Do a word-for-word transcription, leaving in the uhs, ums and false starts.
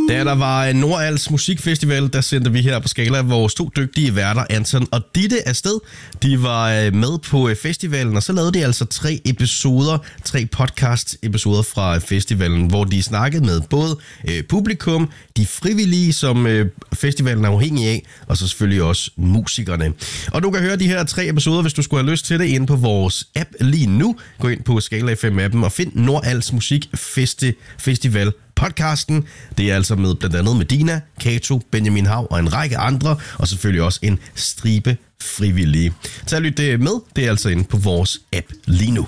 Da der var Nordals Musikfestival, der sendte vi her på Skala vores to dygtige værter, Anton og Ditte, afsted. De var med på festivalen, og så lavede de altså tre episoder, tre podcast-episoder fra festivalen, hvor de snakkede med både øh, publikum, de frivillige, som øh, festivalen er afhængig af, og så selvfølgelig også musikerne. Og du kan høre de her tre episoder, hvis du skulle have lyst til det, inde på vores app lige nu. Gå ind på Skala F M-appen og find Nordals Musikfesti- Festival podcasten. Det er altså med blandt andet Medina, Kato, Benjamin Hav og en række andre, og selvfølgelig også en stribe frivillige. Tag og lyt det med, det er altså inde på vores app lige nu.